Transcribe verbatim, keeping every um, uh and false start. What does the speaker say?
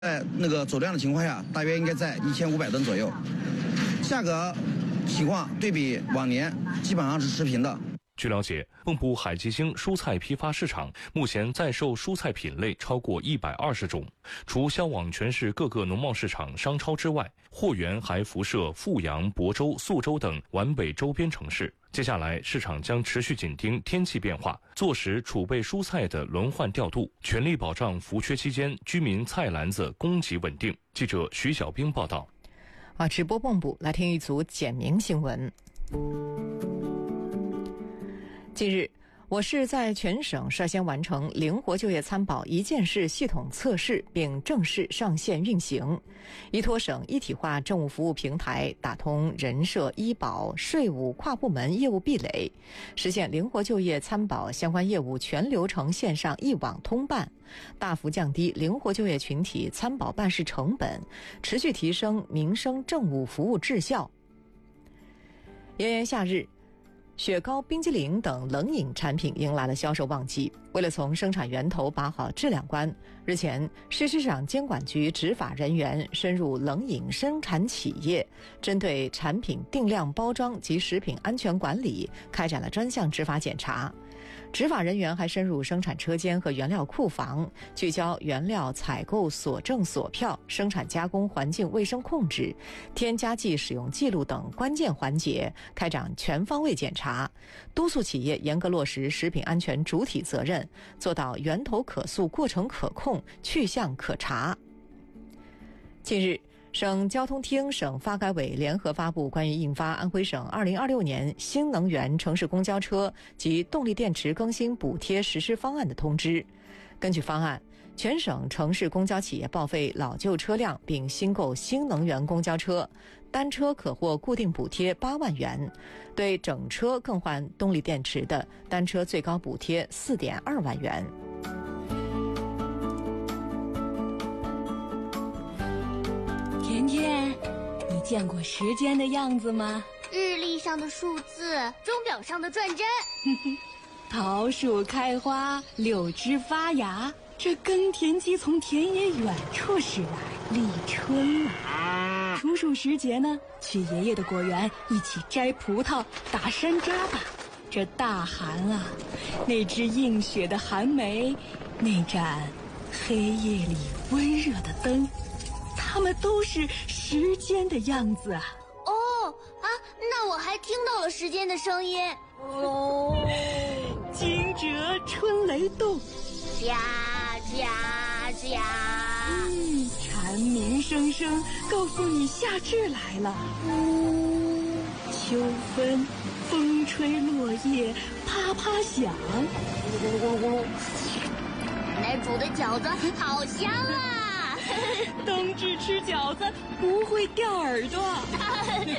在那个走量的情况下，大约应该在一千五百吨左右。价格情况对比往年基本上是持平的。 据了解，蚌埠海吉星蔬菜批发市场目前在售蔬菜品类超过一百二十种，除销往全市各个农贸市场、商超之外，货源还辐射阜阳、亳州、宿州等皖北周边城市。接下来，市场将持续紧盯天气变化，坐实储备蔬菜的轮换调度，全力保障伏缺期间居民菜篮子供给稳定。记者徐小兵报道。 啊，直播蚌埠，来听一组简明新闻。近日，我市在全省率先完成灵活就业参保一件事系统测试，并正式上线运行。依托省一体化政务服务平台，打通人社、医保、税务跨部门业务壁垒，实现灵活就业参保相关业务全流程线上一网通办，大幅降低灵活就业群体参保办事成本，持续提升民生政务服务质效。炎炎夏日，雪糕、冰激凌等冷饮产品迎来了销售旺季。为了从生产源头把好质量关，日前，市市场监管局执法人员深入冷饮生产企业，针对产品定量包装及食品安全管理开展了专项执法检查。执法人员还深入生产车间和原料库房，聚焦原料采购所证所票、生产加工环境卫生控制、添加剂使用记录等关键环节开展全方位检查，督促企业严格落实食品安全主体责任，做到源头可溯、过程可控、去向可查。近日，省交通厅、省发改委联合发布关于印发安徽省二零二六年新能源城市公交车及动力电池更新补贴实施方案的通知。根据方案，全省城市公交企业报废老旧车辆并新购新能源公交车，单车可获固定补贴八万元，对整车更换动力电池的，单车最高补贴四点二万元。 甜甜，你见过时间的样子吗？ 日历上的数字，钟表上的转针。 桃树开花，柳枝发芽，这耕田机从田野远处驶来，立春了。处暑时节呢，去爷爷的果园一起摘葡萄、打山楂吧。这大寒啊，那只映雪的寒梅，那盏黑夜里温热的灯，它们都是时间的样子啊！ 哦啊，那我还听到了时间的声音。哦， 惊蛰春雷动， 呀呀呀！ 嗯，蝉鸣声声告诉你夏至来了。 嗯， 秋分，风吹落叶啪啪响。 咕噜咕噜咕噜咕噜，奶奶煮的饺子好香啊！ 冬至吃饺子不会掉耳朵。